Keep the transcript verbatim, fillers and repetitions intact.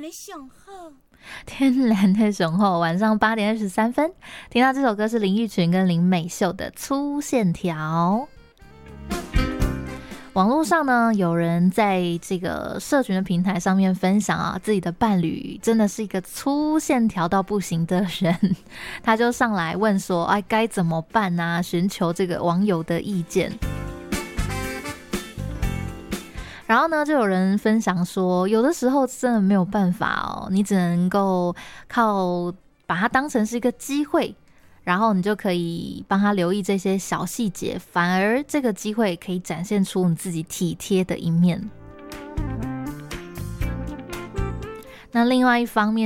的雄厚， 天然的雄厚。晚上八点二十三分，听到这首歌是林玉群跟林美秀的《粗线条》。网络上呢，有人在这个社群的平台上面分享啊，自己的伴侣真的是一个粗线条到不行的人，他就上来问说，哎，该怎么办啊？寻求这个网友的意见。然后呢，就有人分享说，有的时候真的没有办法哦，你只能够靠把它当成是一个机会。然后你就可以帮他留意这些小细节，反而这个机会可以展现出你自己体贴的一面。那另外一方面